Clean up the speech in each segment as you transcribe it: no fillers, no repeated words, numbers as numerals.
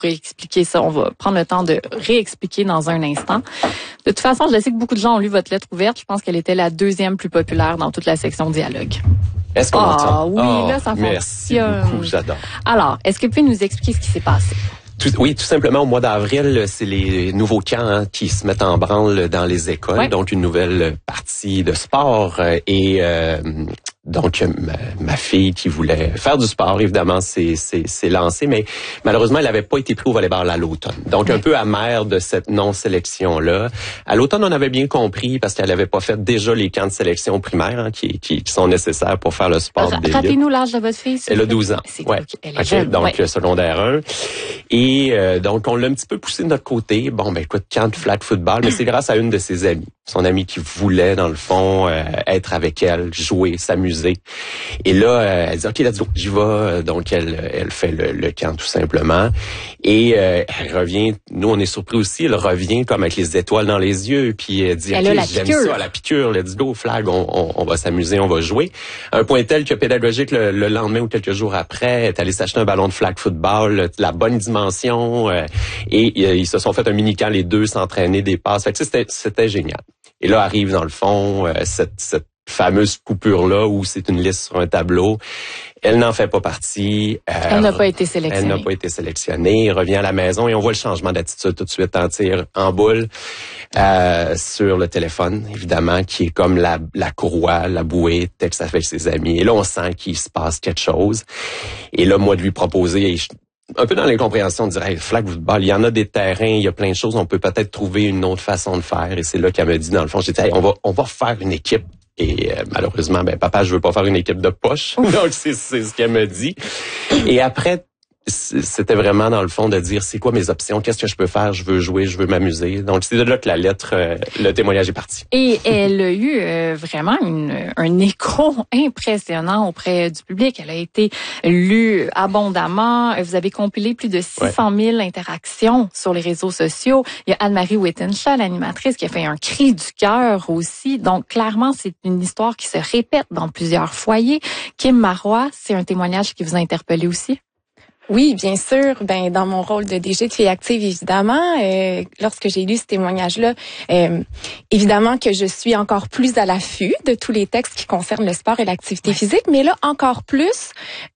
réexpliquer ça. On va prendre le temps de réexpliquer dans un instant. De toute façon, je sais que beaucoup de gens ont lu votre lettre ouverte. Je pense qu'elle était la 2e plus populaire dans toute la section dialogue. Est-ce qu'on entend? Oui, là, ça merci fonctionne. Beaucoup, j'adore. Alors, est-ce que vous pouvez nous expliquer ce qui s'est passé? Oui, tout simplement, au mois d'avril, c'est les nouveaux camps qui se mettent en branle dans les écoles. Ouais. Donc, une nouvelle partie de sport. Donc, ma fille qui voulait faire du sport, évidemment, s'est lancée, mais malheureusement, elle n'avait pas été prise au volleyball à l'automne. Donc, un peu amère de cette non-sélection-là. À l'automne, on avait bien compris parce qu'elle n'avait pas fait déjà les camps de sélection primaire qui sont nécessaires pour faire le sport d'élite. Rappelez-nous l'âge de votre fille. Elle a 12 ans. Ouais. Elle est jeune. Donc, secondaire 1. Et donc, on l'a un petit peu poussé de notre côté. Bon, ben écoute, camp de flag football, mais c'est grâce à une de ses amies. Son amie qui voulait, dans le fond, être avec elle, jouer, s'amuser. Et là, elle dit, OK, let's go, j'y vais. Donc, elle fait le camp, tout simplement. Et elle revient, nous, on est surpris aussi, elle revient comme avec les étoiles dans les yeux. Puis elle dit, OK, j'aime ça, la piqûre, let's go, flag, on va s'amuser, on va jouer. À un point tel que pédagogique, le lendemain ou quelques jours après, elle est allée s'acheter un ballon de flag football, la bonne dimension. Et ils se sont fait un mini-camp, les deux, s'entraîner des passes. Fait que c'était génial. Et là arrive, dans le fond, cette fameuse coupure-là où c'est une liste sur un tableau. Elle n'en fait pas partie. Elle n'a pas été sélectionnée. Elle n'a pas été sélectionnée. Elle revient à la maison et on voit le changement d'attitude tout de suite en tir, en boule, sur le téléphone, évidemment, qui est comme la courroie, la bouée, texte avec ses amis. Et là, on sent qu'il se passe quelque chose. Et là, moi, de lui proposer... un peu dans l'incompréhension de dire, hey, flag football, il y en a des terrains, il y a plein de choses, on peut peut-être trouver une autre façon de faire. Et c'est là qu'elle me dit, dans le fond, j'ai dit, hey, on va faire une équipe. Et malheureusement, papa, je veux pas faire une équipe de poche. Donc, c'est ce qu'elle me dit. Et après, c'était vraiment dans le fond de dire, c'est quoi mes options? Qu'est-ce que je peux faire? Je veux jouer, je veux m'amuser. Donc, c'est de là que la lettre, le témoignage est parti. Et elle a eu vraiment un écho impressionnant auprès du public. Elle a été lue abondamment. Vous avez compilé plus de 600 000 interactions sur les réseaux sociaux. Il y a Anne-Marie Wittenshaw, l'animatrice, qui a fait un cri du cœur aussi. Donc, clairement, c'est une histoire qui se répète dans plusieurs foyers. Kim Marois, c'est un témoignage qui vous a interpellé aussi? Oui, bien sûr. Dans mon rôle de DG de Filles actives, évidemment, lorsque j'ai lu ce témoignage-là, évidemment que je suis encore plus à l'affût de tous les textes qui concernent le sport et l'activité physique, mais là, encore plus,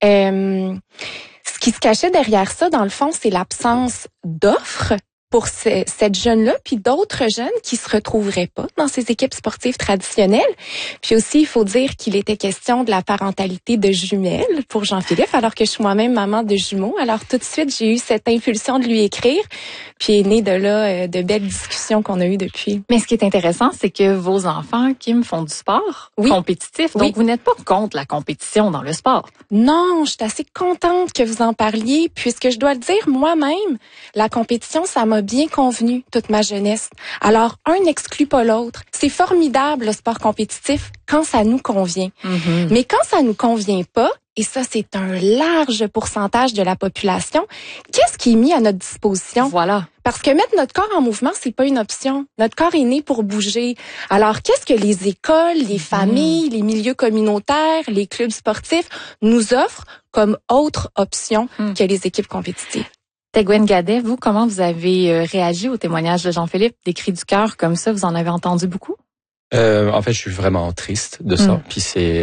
ce qui se cachait derrière ça, dans le fond, c'est l'absence d'offres pour cette jeune-là, puis d'autres jeunes qui se retrouveraient pas dans ces équipes sportives traditionnelles. Puis aussi, il faut dire qu'il était question de la parentalité de jumelles pour Jean-Philippe, alors que je suis moi-même maman de jumeaux. Alors tout de suite, j'ai eu cette impulsion de lui écrire, puis est né de là de belles discussions qu'on a eues depuis. Mais ce qui est intéressant, c'est que vos enfants, Kim, font du sport compétitif, donc vous n'êtes pas contre la compétition dans le sport. Non, je suis assez contente que vous en parliez, puisque je dois le dire moi-même, la compétition, ça m'a bien convenu toute ma jeunesse. Alors, un n'exclut pas l'autre. C'est formidable, le sport compétitif, quand ça nous convient. Mm-hmm. Mais quand ça nous convient pas, et ça, c'est un large pourcentage de la population, qu'est-ce qui est mis à notre disposition? Voilà. Parce que mettre notre corps en mouvement, c'est pas une option. Notre corps est né pour bouger. Alors, qu'est-ce que les écoles, les familles, les milieux communautaires, les clubs sportifs nous offrent comme autre option que les équipes compétitives? Gwen Gadet, vous, comment vous avez réagi au témoignage de Jean-Philippe? Des cris du cœur comme ça, vous en avez entendu beaucoup? En fait, je suis vraiment triste de ça. Puis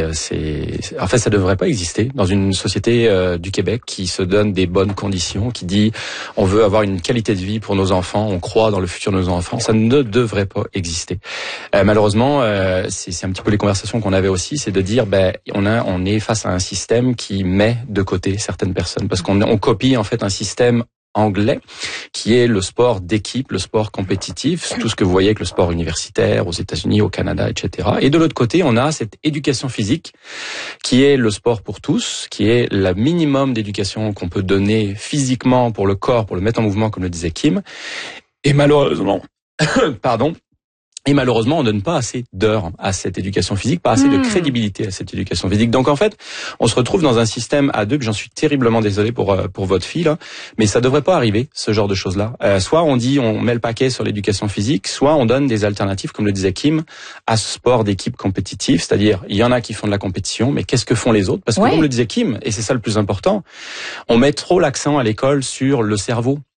en fait, ça devrait pas exister dans une société du Québec qui se donne des bonnes conditions, qui dit on veut avoir une qualité de vie pour nos enfants, on croit dans le futur de nos enfants. Ça ne devrait pas exister. Malheureusement, c'est un petit peu les conversations qu'on avait aussi, c'est de dire on est face à un système qui met de côté certaines personnes parce qu'on copie en fait un système anglais, qui est le sport d'équipe, le sport compétitif, tout ce que vous voyez avec le sport universitaire aux États-Unis, au Canada, etc. Et de l'autre côté, on a cette éducation physique, qui est le sport pour tous, qui est le minimum d'éducation qu'on peut donner physiquement pour le corps, pour le mettre en mouvement, comme le disait Kim. Et malheureusement, on donne pas assez d'heures à cette éducation physique, pas assez de crédibilité à cette éducation physique. Donc en fait, on se retrouve dans un système à deux, que j'en suis terriblement désolé pour votre fille, là, mais ça devrait pas arriver, ce genre de choses-là. Soit on dit on met le paquet sur l'éducation physique, soit on donne des alternatives, comme le disait Kim, à ce sport d'équipe compétitif, c'est-à-dire il y en a qui font de la compétition, mais qu'est-ce que font les autres? Parce que comme le disait Kim, et c'est ça le plus important, on met trop l'accent à l'école sur le cerveau.